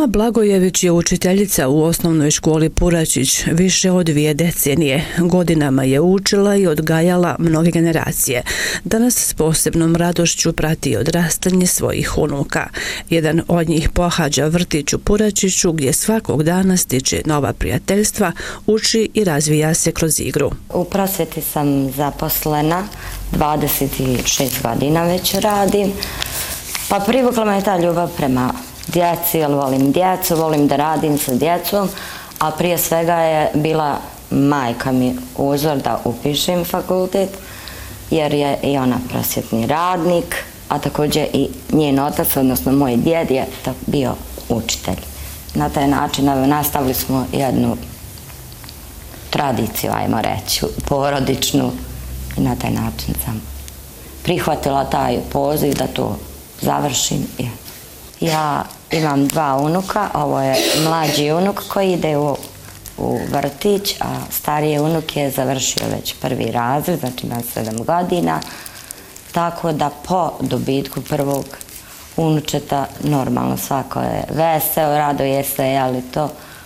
Roma Blagojević je učiteljica u osnovnoj školi Puračić više od 2 decenije. Godinama je učila i odgajala mnoge generacije. Danas s posebnom radošću prati odrastanje svojih unuka. Jedan od njih pohađa vrtić u Puračiću gdje svakog dana stiče nova prijateljstva, uči i razvija se kroz igru. U prosvjeti sam zaposlena, 26 godina već radim, pa privukla me ta ljubav prema djeci, jer volim djecu, volim da radim sa djecom, a prije svega je bila majka mi uzor da upišem fakultet, jer je i ona prosvjetni radnik, a također i njen otac, odnosno moj djed je bio učitelj. Na taj način nastavili smo jednu tradiciju, ajmo reći, porodičnu, i na taj način sam prihvatila taj poziv da to završim. Ja imam 2 unuka, ovo je mlađi unuk koji ide u vrtić, a stariji unuk je završio već 1. razred, znači ima 7 godina, tako da po dobitku prvog unučeta normalno svako je veseo, raduje se, ali to,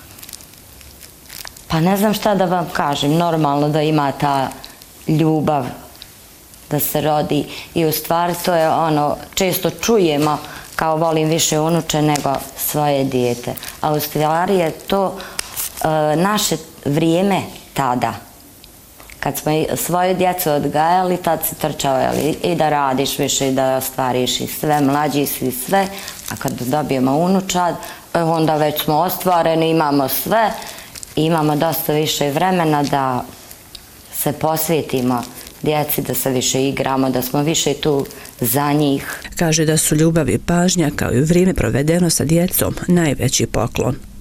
pa ne znam šta da vam kažem, normalno da ima ta ljubav da se rodi i u stvari to je ono, često čujemo kao volim više unuče nego svoje dijete, a u stvari je to naše vrijeme tada. Kad smo svoju djecu odgajali, tad si trčao i da radiš više i da ostvariš i sve, mlađi si sve, a kad dobijemo unučad, onda već smo ostvareni, imamo sve, imamo dosta više vremena da se posvetimo djeci, da se više igramo, da smo više tu za njih. Kaže da su ljubav i pažnja kao i vrijeme provedeno sa djecom najveći poklon.